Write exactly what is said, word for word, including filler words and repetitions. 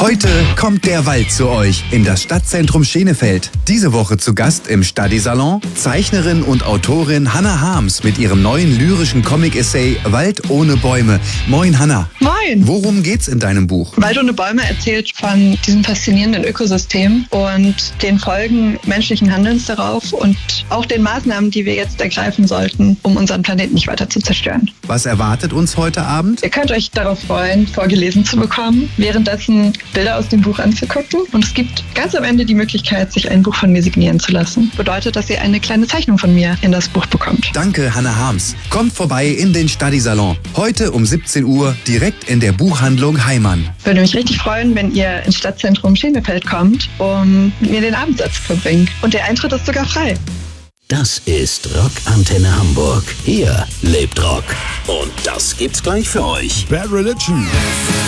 Heute kommt der Wald zu euch in das Stadtzentrum Schenefeld. Diese Woche zu Gast im Study-Salon Zeichnerin und Autorin Hannah Harms mit ihrem neuen lyrischen Comic-Essay Wald ohne Bäume. Moin Hannah. Moin. Worum geht's in deinem Buch? Wald ohne Bäume erzählt von diesem faszinierenden Ökosystem und den Folgen menschlichen Handelns darauf und auch den Maßnahmen, die wir jetzt ergreifen sollten, um unseren Planeten nicht weiter zu zerstören. Was erwartet uns heute Abend? Ihr könnt euch darauf freuen, vorgelesen zu bekommen, währenddessen Bilder aus dem Buch anzugucken. Und es gibt ganz am Ende die Möglichkeit, sich ein Buch von mir signieren zu lassen. Bedeutet, dass ihr eine kleine Zeichnung von mir in das Buch bekommt. Danke, Hannah Harms. Kommt vorbei in den Study-Salon. Heute um siebzehn Uhr direkt in der Buchhandlung Heimann. Würde mich richtig freuen, wenn ihr ins Stadtzentrum Schenefeld kommt, um mit mir den Abendsatz zu verbringen. Und der Eintritt ist sogar frei. Das ist Rockantenne Hamburg. Hier lebt Rock. Und das gibt's gleich für euch. Bad Religion.